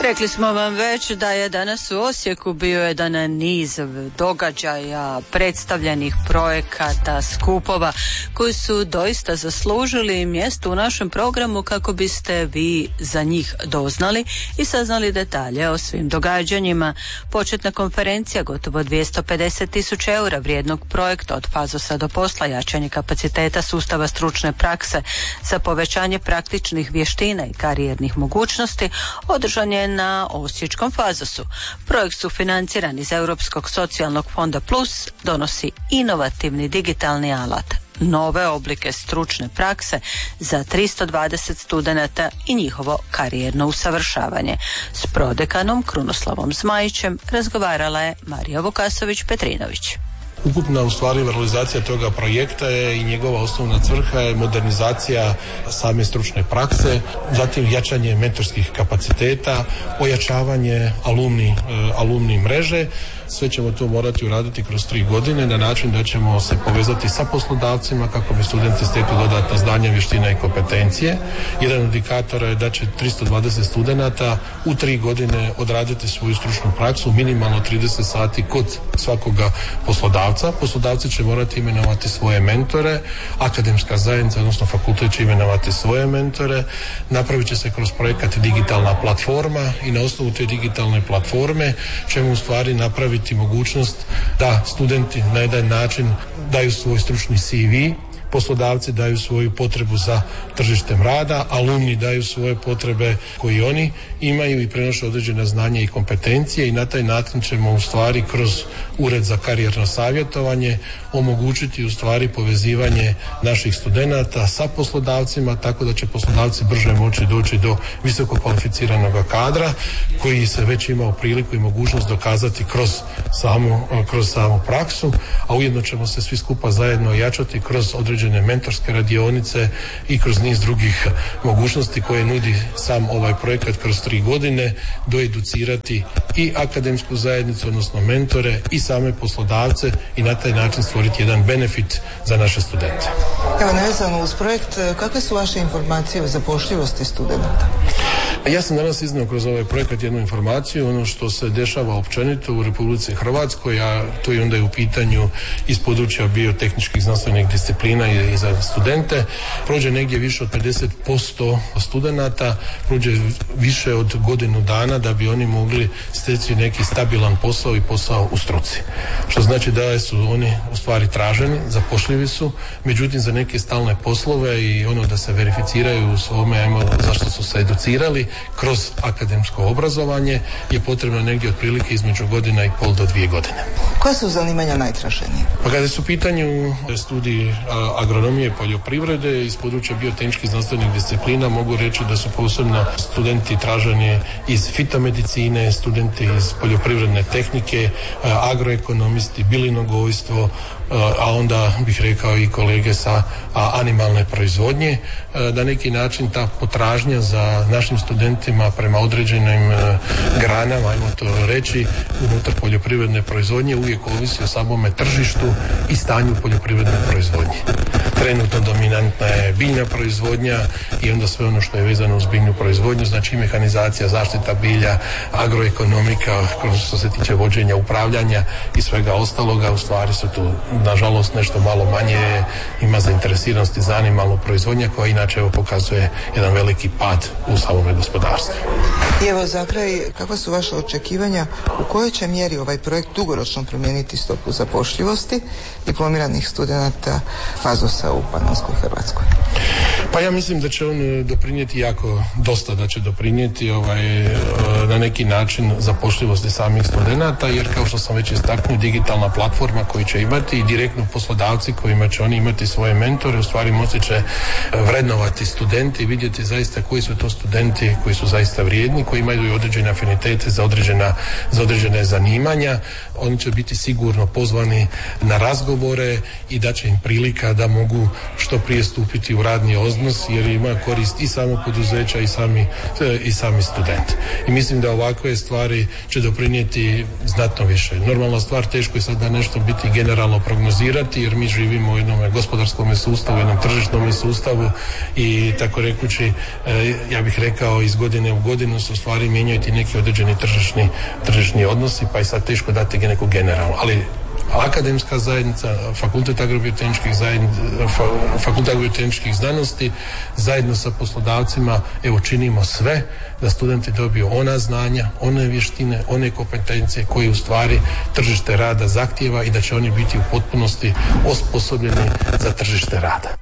Rekli smo vam već da je danas u Osijeku bio jedan niz događaja, predstavljenih projekata, skupova koji su doista zaslužili mjesto u našem programu kako biste vi za njih doznali i saznali detalje o svim događanjima. Početna konferencija gotovo 250.000 eura vrijednog projekta Od Fazosa do posla, jačanje kapaciteta sustava stručne prakse za povećanje praktičnih vještina i karijernih mogućnosti održan je na Osječkom Fazosu. Projekt sufinanciran iz Europskog socijalnog fonda Plus donosi inovativni digitalni alat, nove oblike stručne prakse za 320 studenata i njihovo karijerno usavršavanje. S prodekanom Krunoslavom Zmajićem razgovarala je Marija Vukasović-Petrinović. Ukupna u stvari realizacija toga projekta je i njegova osnovna svrha je modernizacija same stručne prakse, zatim jačanje mentorskih kapaciteta, ojačavanje alumni mreže. Sve ćemo to morati uraditi kroz 3 godine na način da ćemo se povezati sa poslodavcima kako bi studenti stekli dodatna znanja, vještina i kompetencije. Jedan od indikatora je da će 320 studenata u 3 godine odraditi svoju stručnu praksu, minimalno 30 sati kod svakoga poslodavca. Poslodavci će morati imenovati svoje mentore, akademska zajednica, odnosno fakultet će imenovati svoje mentore. Napravit će se kroz projekat digitalna platforma i na osnovu te digitalne platforme ćemo u stvari napraviti mogućnost da studenti na jedan način daju svoj stručni CV, poslodavci daju svoju potrebu za tržištem rada, alumni daju svoje potrebe koje oni imaju i prenoše određena znanja i kompetencije i na taj način ćemo u stvari kroz Ured za karijerno savjetovanje omogućiti u stvari povezivanje naših studenata sa poslodavcima tako da će poslodavci brže moći doći do visoko kvalificiranog kadra koji se već imao priliku i mogućnost dokazati kroz samu praksu, a ujedno ćemo se svi skupa zajedno jačati kroz određene mentorske radionice i kroz niz drugih mogućnosti koje nudi sam ovaj projekat kroz 3 godine, doeducirati i akademsku zajednicu, odnosno mentore i same poslodavce i na taj način stvoriti jedan benefit za naše studente. Evo, nevezano uz projekt, kakve su vaše informacije o zapošljivosti studenata? Ja sam danas iznio kroz ovaj projekat jednu informaciju, ono što se dešava općenito u Republici Hrvatskoj, a to je onda u pitanju iz područja biotehničkih znanstvenih disciplina i za studente. Prođe negdje više od 50% studenata, prođe više od godinu dana da bi oni mogli steći neki stabilan posao i posao u struci. Što znači da su oni u stvari traženi, zapošljivi su, međutim za neke stalne poslove i ono da se verificiraju u svome zašto su se educirali kroz akademsko obrazovanje je potrebno negdje otprilike između 1,5 do 2 godine. Koja su zanimanja najtraženije? Pa kada su u pitanju studiji agronomije, poljoprivrede iz područja biotehničkih znanstvenih disciplina mogu reći da su posebno studenti traženi iz fitomedicine, studenti iz poljoprivredne tehnike, agroekonomisti, bilinogojstvo, a onda bih rekao i kolege sa animalne proizvodnje. Na neki način ta potražnja za našim studentima prema određenim granama, ajmo to reći, unutar poljoprivredne proizvodnje uvijek ovisi o samome tržištu i stanju poljoprivredne proizvodnje. Trenutno dominantna je biljna proizvodnja i onda sve ono što je vezano uz biljnu proizvodnju, znači mehanizacija, zaštita bilja, agroekonomika, što se tiče vođenja, upravljanja i svega ostaloga, u stvari su tu nažalost nešto malo manje ima zainteresiranosti za animalnu proizvodnju koja inače pokazuje jedan veliki pad u samome gospodarstvu. I evo za kraj, kakva su vaše očekivanja, u kojoj će mjeri ovaj projekt dugoročno promijeniti stopu zapošljivosti diplomiranih studenata Fazosa u Panonskoj Hrvatskoj? Pa ja mislim da će on doprinijeti jako dosta, da će doprinijeti na neki način zapošljivosti samih studenata, jer kao što sam već istaknuo, digitalna platforma koju će imati i direktno poslodavci kojima će oni imati svoje mentore, u stvari moći će vrednovati studente i vidjeti zaista koji su to studenti koji su zaista vrijedni, koji imaju određene afinitete za određene zanimanja. Oni će biti sigurno pozvani na razgovore i da će im prilika da mogu što prije stupiti u radni odnos, jer ima korist i samo poduzeća i sami student. I mislim da ovakve stvari će doprinijeti znatno više. Normalna stvar, teško je sada nešto biti generalno prognozirati, jer mi živimo u jednom gospodarskom sustavu, jednom tržišnom sustavu i tako rekući, ja bih rekao, iz godine u godinu se u stvari mijenjaju ti neki određeni tržišni odnosi, pa je sad teško dati neku generalnu, ali akademska zajednica, Fakultet agrobiotehničkih znanosti zajedno sa poslodavcima činimo sve da studenti dobiju ona znanja, one vještine, one kompetencije koje u stvari tržište rada zahtijeva i da će oni biti u potpunosti osposobljeni za tržište rada.